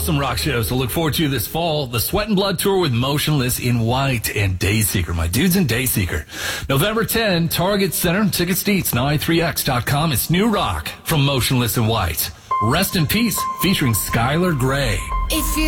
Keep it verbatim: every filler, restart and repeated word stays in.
awesome rock shows to look forward to this fall. The Sweat and Blood Tour with Motionless in White and Dayseeker. My dudes in Dayseeker. November tenth, Target Center. Tickets deets, nine three x dot com. It's new rock from Motionless in White. Rest in Peace featuring Skylar Grey. If you